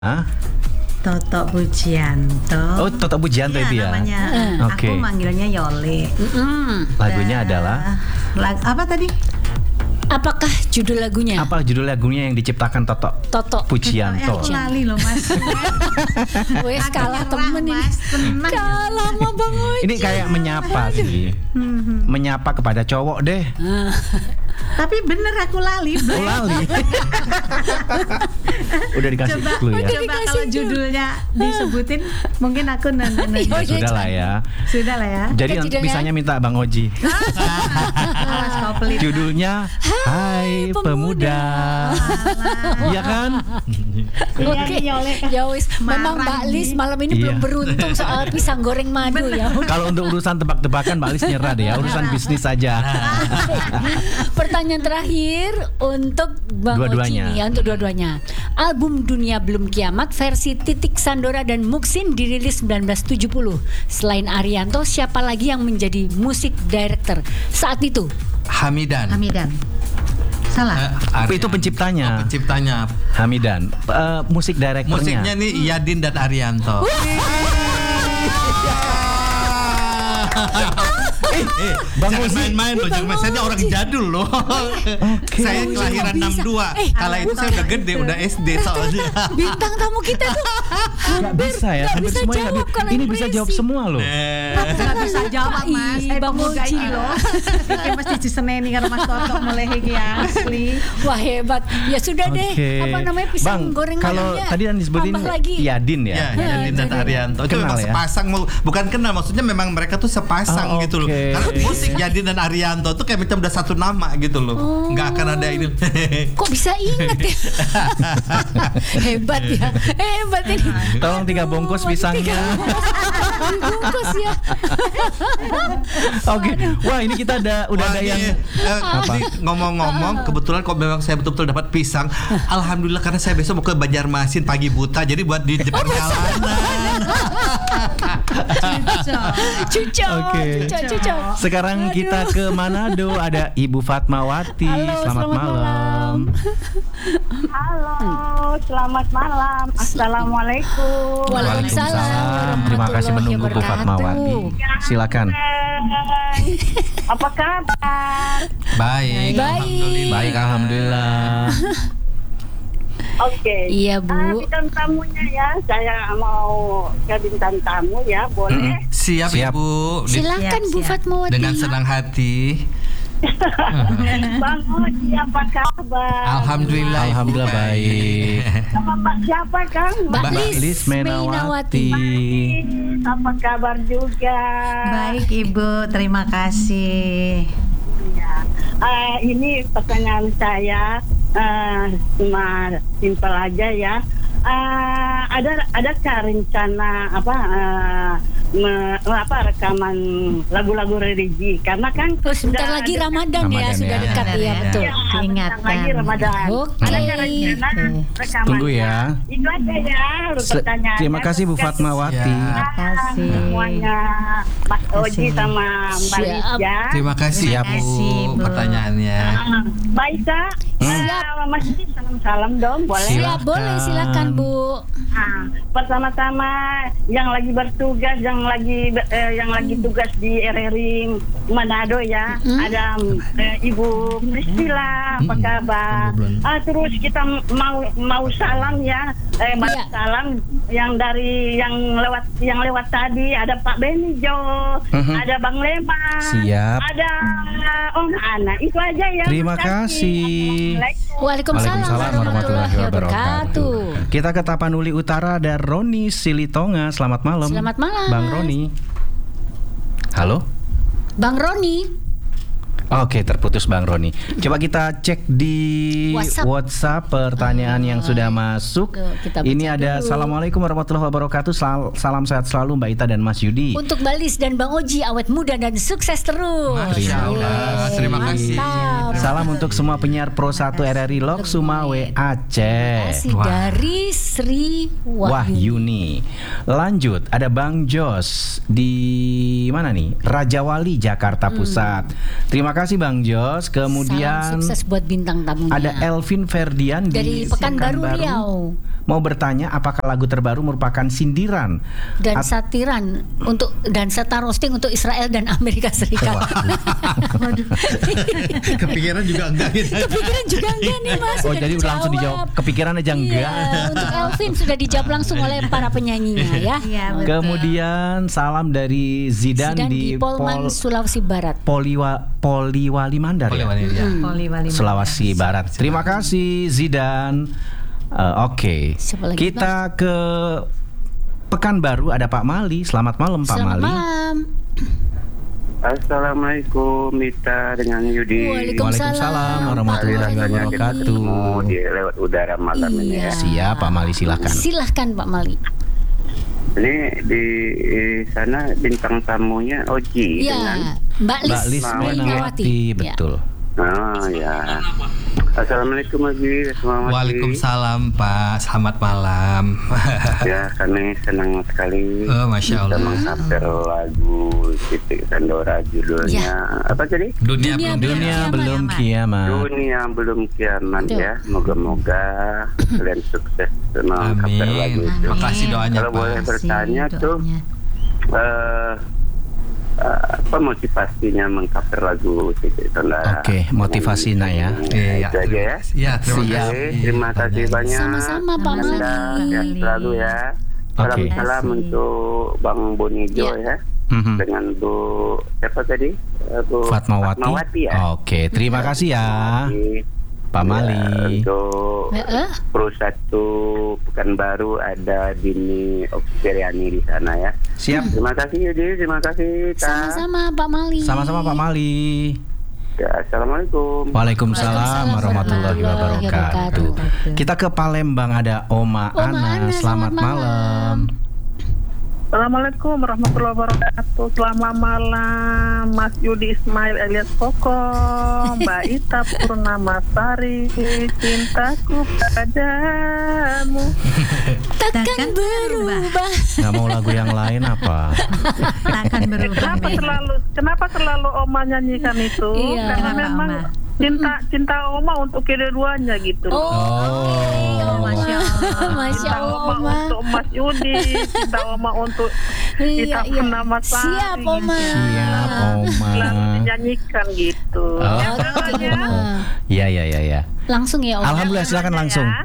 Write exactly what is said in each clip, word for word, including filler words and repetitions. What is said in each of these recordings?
Hah? Toto Pujianto. Oh, Toto Pujianto ya, itu ya. Namanya. Hmm. Oke. Aku manggilnya Yole. Mm-mm. Lagunya Da- adalah lag- apa tadi? Apakah judul lagunya? apa judul lagunya yang diciptakan Toto Toto. Eh, Pujianto? aku lali loh Mas. Wes Aku kalah nyerah, temen ini. Mas. Tenang. Kalah sama Bang Oji. Ini kayak menyapa sih. Menyapa kepada cowok deh. Ah. Tapi bener aku lali. Oh, Bang. lali. Udah dikasih Coba, clue ya. coba Dikasih kalau clue. judulnya disebutin, mungkin aku nonton Iya, aja. Sudah lah ya. Sudah lah ya. Jadi Oke, nanti judulnya? bisanya minta Bang Oji. Awas kau pelit. Judulnya Hai Pemuda. Iya kan? Iya, Oke, ini Yole kan. ya wis. Memang Marah Mbak Lis nih. malam ini Iya. belum beruntung soal pisang goreng madu ya. Kalau untuk urusan tebak-tebakan Mbak Lis nyerah deh ya. Urusan bisnis saja. Pertanyaan terakhir untuk Bang Oji Dua-duanya. nih ya, untuk dua-duanya. Album Dunia Belum Kiamat versi Titik Sandora dan Muksin dirilis sembilan belas tujuh puluh. Selain Arianto, siapa lagi yang menjadi musik director saat itu? Hamidan. Hamidan. Salah. Eh, Arya. Itu penciptanya. Oh, penciptanya. Hamidan. Eh, musik direkturnya. Musiknya nih Yadin dan Arianto. Eh, eh, Bang jangan Ozi. main-main loh, jangan main. Saya ini orang jadul loh. Saya Bang Ozi kelahiran kok bisa? enam dua. Eh, Kala itu saya udah gede, udah S D soalnya. Bintang tamu kita tuh Nggak hampir bisa ya. nggak Hampir bisa semuanya jawab nggak kalau bi- Ini yang bisa jawab berisi. semua loh. Eh, Nggak bisa jawab Mas. Eh Bang pemuda Oji. ini loh. Iki mesti diseneni karo Mas Toto mulai iki asli. Wah hebat. Ya sudah deh. Oke. Apa namanya pisang Bang, goreng kalau madunya? tadi yang disebutin Tambah lagi. Yadin ya. Ya, Yadin dan jadi- Arianto itu Kenal memang ya? sepasang, mau- bukan kenal, maksudnya memang mereka tuh sepasang Oh, gitu loh. oke. Karena musik Yadin dan Arianto tuh kayak macam udah satu nama gitu loh. Nggak akan ada ini. Kok bisa ingat ya? Hebat ya. Hebat ini. Tolong tiga bungkus pisangnya. Bungkus ya. Oke. Wah, ini kita ada udah Wah, ada ini, yang eh, Apa? ini ngomong-ngomong, kebetulan kok memang saya betul-betul dapat pisang. Alhamdulillah, karena saya besok mau ke Banjarmasin pagi buta, jadi buat di depan jalanan. Cucok. Oke. Cucok, cucok. Sekarang kita ke Manado, ada Ibu Fatmawati. Halo, selamat, selamat malam. Halo, selamat malam. Assalamualaikum. Waalaikumsalam. Terima kasih warahmatullahi menunggu Bu wabarakatuh. Fatmawati. Silakan. Hai. Apa kabar? Baik, Baik. alhamdulillah. Baik, alhamdulillah. Oke. Iya, Bu. Ah, bintang tamunya ya, saya mau ke bintang tamu ya, boleh? Siap, Siap. Ibu. Di- Silakan Siap, Bu siap. Fatmawati. dengan senang hati. Bang Oji, apa kabar? Alhamdulillah. Ibu, Alhamdulillah baik. Sama Mbak siapa Kang? Mbak Mbak Lis Lis Menawati. Apa kabar juga? Baik Ibu, terima kasih. Ya. Ah, ini pertanyaan saya ah, cuma simpel aja ya. Ah, ada adakah rencana apa ah, me- apa rekaman lagu-lagu religi? Karena kan Oh, sebentar sudah lagi ada- Ramadan, ya, Ramadan sudah ya. dekat Ramadan ya, ya. betul. Ya, Diingatkan. bentar lagi Ramadan. Oke. Adakah rencana Oke. rekaman? Tunggu ya. Itu aja ya Se- pertanyaannya. Terima kasih Bu Fatmawati. Ya. Terima kasih. Semuanya Mas Oji Kasih. sama Mbak Siap. Lis ya. Terima kasih ya, Terima kasih, Bu, Bu. pertanyaannya. Ah, Baik Kak. Siap. Ah, Mas Lis salam-salam dong, boleh? Siap, Silakan. boleh silakan Bu. Ah, pertama-tama yang lagi bertugas, yang lagi eh, yang lagi tugas di R R I Manado ya, ada eh, Ibu Priscilla, apa Mm-mm. kabar? Ah, terus kita mau mau salam ya, eh, mau Iya. salam yang dari yang lewat yang lewat tadi ada Pak Benijo, Mhm. ada Bang Lema, Siap. ada Om Ana, itu aja ya. Terima kasih. Assalamualaikum. Waalaikumsalam warahmatullahi wabarakatuh. Kita ke Tapanuli Utara, ada Roni Silitonga. Selamat malam. Selamat malam, Bang Mas. Roni. Halo. Bang Roni. Oke, terputus Bang Roni. Coba kita cek di WhatsApp. WhatsApp pertanyaan yang sudah masuk. Tuh, kita baca Ini ada dulu. Assalamualaikum warahmatullahi wabarakatuh. Sal- Salam sehat selalu Mbak Ita dan Mas Yudi. Untuk Mbak Lis dan Bang Oji, awet muda dan sukses terus. Masya Allah, terima kasih. Mantap. Salam untuk semua penyiar Pro satu R R I Lok Sumawe Aceh. Kasih Wah. dari Sri Wahyuni. Wahyuni. Lanjut, ada Bang Jos di mana nih? Raja Wali, Jakarta Pusat. Terima kasih Bang Jos. Kemudian Salam sukses buat bintang tamunya. ada Elvin Ferdian dari di Pekanbaru Riau. mau bertanya apakah lagu terbaru merupakan sindiran Dan At- satiran untuk dan serta roasting untuk Israel dan Amerika Serikat. Kepikiran juga enggak gitu. Kepikiran juga enggak nih Mas? Oh, Sudah jadi udah langsung dijawab. Kepikiran aja enggak. Iya, untuk Elvin sudah dijawab langsung oleh para penyanyinya ya. Iya, betul. Kemudian salam dari Zidan, Zidan di, di Polman, Pol- Sulawesi Barat. Poliwa, Poliwali Mandar ya? Boleh, boleh, ya. Poliwali Sulawesi Barat. Terima kasih Zidan. Uh, Oke, Siapa lagi, kita ke Pekanbaru, ada Pak Mali. Selamat malam Pak Selamat Mali. malam. Assalamualaikum Mita dengan Yudi. Waalaikumsalam warahmatullahi Rasanya kita wabarakatuh. ketemu di lewat udara malam ini Iya. ya. Siap Pak Mali, silakan. Silahkan Pak Mali. Ini di sana bintang tamunya Oji Ya, dengan Mbak Lis Mbak Lis Melinawati. Melinawati, Ya. betul. Oh ya. Assalamualaikum Oji. Assalamualaikum. Waalaikumsalam Pak, selamat malam. Ya, kami senang sekali Oh, Masya bisa Allah. mengcover lagu Titik Sandora judulnya apa tadi? Dunia, Dunia belum Dunia Kiamat, belum ya, Mak. kiamat. Dunia belum kiamat Betul. ya. Moga-moga kalian sukses mengcover lagu Amin. itu. Makasih doanya Kalau boleh Pak. bertanya tuh eh, eh, apa motivasinya mengcover lagu Titik Sandora? Oke, motivasinya ya. Iya, Itu aja ya. Ya, terima Siap. kasih. Oke, terima kasih banyak. Sama-sama, Pak Anda Mali. sehat selalu ya. Salam Oke. salam untuk Bang Bonijo Ya. ya. Mhm. Dengan Bu siapa tadi? Eh, Bu Fatmawati. Fatmawati ya. Oke, terima kasih ya Oke. Pak Ya, Mali. untuk Heeh. Pro satu Pekanbaru ada Dini Oksiriani di sana ya. Siap. Terima kasih Yudi, terima kasih Ta. Sama-sama Pak Mali. Sama-sama Pak Mali. Ya, Assalamualaikum. Waalaikumsalam Waalaikumsalam warahmatullahi warahmatullahi wabarakatuh. wabarakatuh. Kita ke Palembang, ada Oma, Oma Ana. Ana, Selamat selamat malam. Assalamualaikum warahmatullahi wabarakatuh. Selamat malam Mas Yudi Ismail alias Koko, Mbak Ita Purnamasari, cintaku padamu. Takkan Takkan berubah. Nggak mau lagu yang lain apa? Takkan berubah. Kenapa Beda. selalu kenapa selalu Oma nyanyikan itu? Iya. Karena Kenapa, memang Oma? cinta cinta Oma untuk kedua-duanya gitu. Oh, Oh. Masya Allah. Masya Cinta Allah, Oma Oma. untuk Mas Yudi, cinta Oma untuk Iya, Ita iya. Purnamasari. Siap, Oma. Siap, Oma. Selalu dinyanyikan gitu. Oh. Ya, Oke, berapa ya? Oma. Iya, iya, iya, iya. Langsung ya, Oma. Alhamdulillah, silakan langsung. Ya.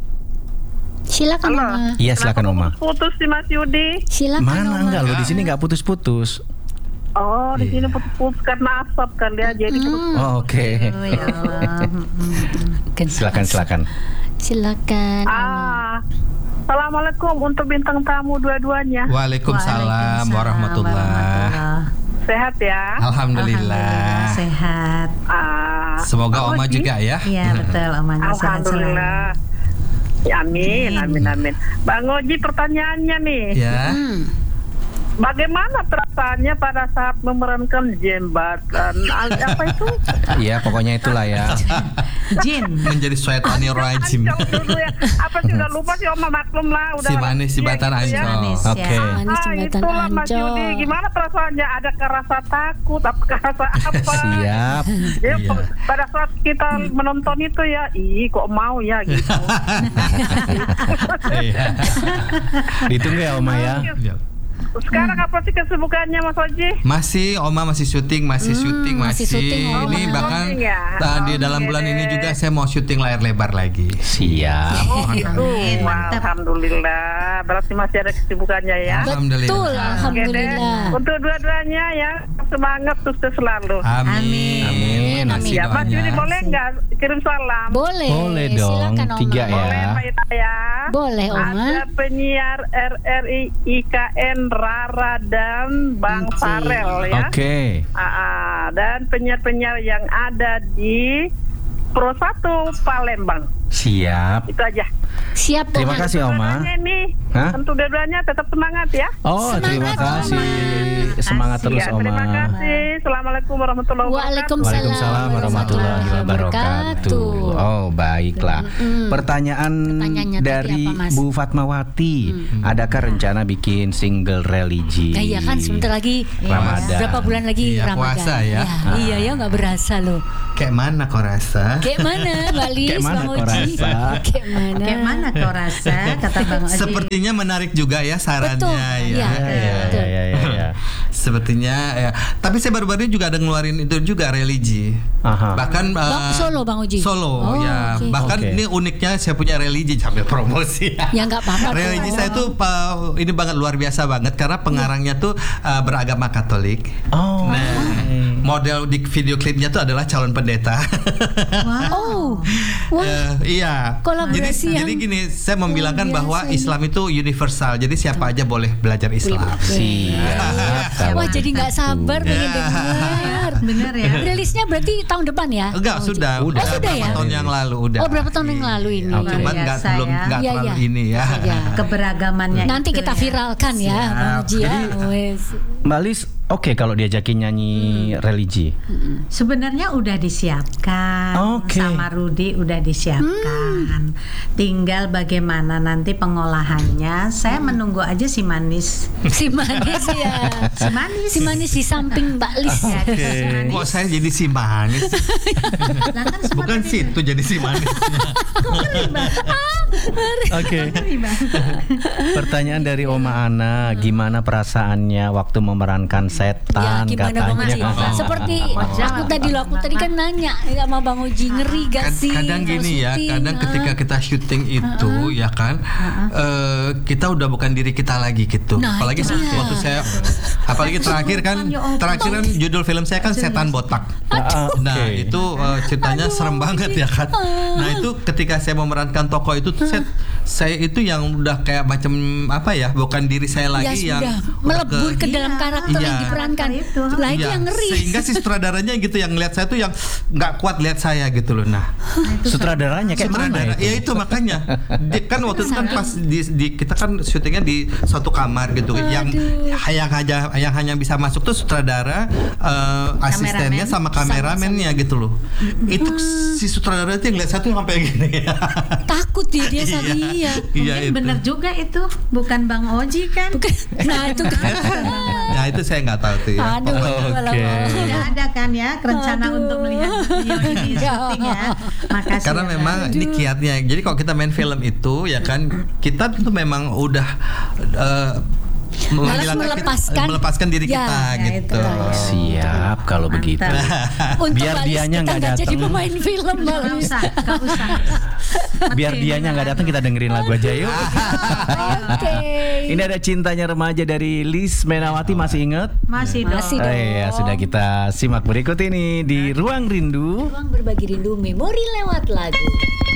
Silakan, Halo. Oma. Iya, silakan Oma. Putus sih Mas Yudi. Silakan, Mana Oma. enggak lo di sini nggak putus-putus. Oh, di sini putus-putus karena asap kali ya, jadi putus. Hmm. Oh, Oke. Oh, ya Allah. Silakan, silakan. Silakan. Oma. Ah, Assalamualaikum untuk bintang tamu dua-duanya. Waalaikumsalam warahmatullahi. Sehat ya? Alhamdulillah. Sehat. Ah, Semoga Pak Oma Oji? juga ya. Iya betul, Omanya sehat selalu. Alhamdulillah. Ya, amin, amin, amin. Bang Oji, pertanyaannya nih. Ya. Hmm. Bagaimana perasaannya pada saat memerankan jembatan? Ah, Apa itu? Iya, pokoknya itulah ya. Jin. Menjadi syaitanir rajim. Ancol dulu ya. Apa sih, udah lupa sih Oma, maklum lah. Udah Si manis si ya, batan gitu ya. ancol. Manis, Oke. ya. Manis Ah, jembatan itulah Mas Ancol. Yudi. Gimana perasaannya? Adakah rasa takut? Apakah rasa apa? Siap. Ya, Iya. p- pada saat kita menonton itu ya, ih kok mau ya gitu. Iya. Ditunggu ya Oma ya. Iya. Sekarang apa sih kesibukannya Mas Oji? Masih Oma masih syuting, masih syuting, masih masih. syuting, Oma. Ini Oh, bahkan syuting ya. tadi Oke dalam bulan ini deh. juga saya mau syuting layar lebar lagi. Siap. Oh gitu. Amin, Wah, mantap. Alhamdulillah. Berarti masih ada kesibukannya ya. Alhamdulillah. Betul, Oke deh. alhamdulillah. Untuk dua-duanya ya, semangat sukses selalu. Amin. Amin. Masih Ya, Mas doanya. Yudi boleh nggak kirim salam? Boleh. Boleh dong, Silakan, Oma. tiga ya. Boleh Mbak Ita ya. Boleh, Oma. Ada penyiar R R I I K N Rara dan Bang Oke. Farel ya. Oke. Ah, ah. Dan penyiar-penyiar yang ada di Pro satu Palembang. Siap. Itu aja. Siap, Terima Oma. kasih Oma. Dua-duanya nih, Hah? untuk dua-duanya tetap semangat ya. Oh, terima Semangat, kasih. semangat terus Ya, Oma. terima kasih. Assalamualaikum warahmatullahi wabarakatuh. Waalaikumsalam. Waalaikumsalam warahmatullahi wabarakatuh. Oh, baiklah. Pertanyaan Pertanyaannya tadi dari apa, Mas? Bu Fatmawati, adakah rencana bikin single religi? Ya, iya kan sebentar lagi Ramadan. berapa bulan lagi Iya, Ramadan. puasa ya. Iya ya nggak berasa loh. Kayak mana kau rasa? Kayak mana Mbak Lis, Kayak mana Bang kau Oji? rasa? Kayak mana? Kayak mana kau rasa kata Bang Oji? Sepertinya menarik juga ya sarannya Betul, ya. iya. Ya, ya, ya, ya, ya. Sepertinya ya. Tapi saya baru-baru ini juga ada ngeluarin itu juga religi. Aha. Bahkan Bang, eh, Solo, Bang Oji? Solo Oh, ya. oke. Bahkan Oke. ini uniknya saya punya religi sambil promosi. Ya nggak apa-apa. Religi kok. saya tuh pa- ini banget luar biasa banget karena pengarangnya tuh eh, beragama Katolik. Oh. Nah, model di video klipnya tuh adalah calon pendeta. Oh, wah. Eh, iya. Kolaborasi jadi, yang jadi gini, saya membilangkan luar bahwa biasa ini. Islam itu universal. Jadi siapa aja boleh belajar Islam. Siap. kalau Wah jadi nggak sabar pengen Ya. dengar. Bener ya. Rilisnya berarti tahun depan ya? Enggak, Bang Oji? sudah, Oh, udah, sudah berapa ya? tahun yang lalu udah. Oh, berapa tahun yang lalu ini? Oke. Cuman nggak Biasa belum ya. nggak Iya, terlalu iya. ini ya. Iya. Keberagamannya Nanti itu kita ya. viralkan ya, Bang Oji ya. Wes. Mbak Lis, oke kalau diajakin nyanyi religi. Sebenarnya udah disiapkan Oke. sama Rudi udah disiapkan. Tinggal bagaimana nanti pengolahannya. Saya menunggu aja si manis. Si manis ya. Si manis. Si manis di samping Mbak Lis. Ya, Oke. si manis. Kok saya jadi si manis? Lah kan sempat Bukan tadi- situ jadi si manis. Oke. Pertanyaan dari Oma Ana, gimana perasaannya waktu memerankan Ya setan gimana Bang Oji? katanya? Seperti Oh, aku jawab. tadi loh, aku tadi kan nanya ya sama Bang Oji, ngeri gak Kad- sih? kadang kalau gini ya, syuting, kadang ah? ketika kita syuting itu ya kan, eh, kita udah bukan diri kita lagi gitu. Nah, apalagi itu dia. waktu saya, apalagi terakhir kan, terakhir kan judul film saya kan Setan Botak. Ah, oke. Nah itu eh, ceritanya Aduh, serem banget ya kan. Nah itu ketika saya memerankan tokoh itu, tuh saya, saya itu yang udah kayak macam apa ya, bukan diri saya Ya lagi yang sudah udah melebur ke Iya, dalam karakter iya. yang diperankan. Karakter itu. Lah itu Iya, yang ngeri. sehingga si sutradaranya gitu yang lihat saya tuh yang nggak kuat lihat saya gitu loh. Nah Sutradaranya kayak mana sutradara, itu? ya itu makanya Di- kan waktu itu kan pas di, di- kita kan syutingnya di suatu kamar gitu yang yang hanya yang hanya bisa masuk tuh sutradara, eh, asistennya sama kameramennya gitu loh. Itu si sutradara itu yang lihat saya tuh sampai gini. Takut dia dia sama dia. Iya Mungkin itu. bener juga itu, bukan Bang Oji kan? Bukan. Nah itu kan. Nah itu saya nggak tahu tuh ya. Aduh, kalau- Oke. Tidak ada kan ya rencana Aduh. untuk melihat video ini syuting ya. Makasih. Karena ya, memang Bang. ini kiatnya. Jadi kalau kita main film itu ya kan kita tuh memang udah eh, menghilangkan- melepaskan. melepaskan diri Ya, kita ya, gitu. itu ya. Siap kalau begitu. Untuk Biar Mbak Lis, dianya kita nggak nggak jadi datang. pemain film Mbak Nggak Lis. usah, nggak usah. Biar dianya nggak datang, kita dengerin lagu aja yuk. Oke. Ini ada Cintanya Remaja dari Lis Menawati, masih ingat? Masih dong. Masih Oh dong. iya, sudah kita simak berikut ini di Ruang Rindu. Ruang berbagi rindu, memori lewat lagu.